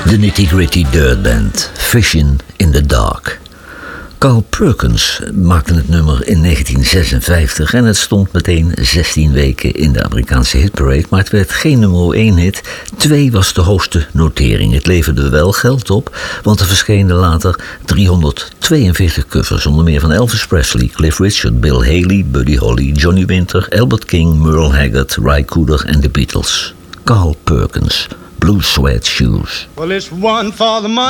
De Nitty Gritty Dirt Band, Fishing in the Dark. Carl Perkins maakte het nummer in 1956 en het stond meteen 16 weken in de Amerikaanse hitparade, maar het werd geen nummer 1 hit. 2 was de hoogste notering. Het leverde wel geld op, want er verschenen later 342 covers, onder meer van Elvis Presley, Cliff Richard, Bill Haley, Buddy Holly, Johnny Winter, Albert King, Merle Haggard, Ry Cooder en de Beatles. Carl Perkins, Blue Suede Shoes. Well, it's one for the money.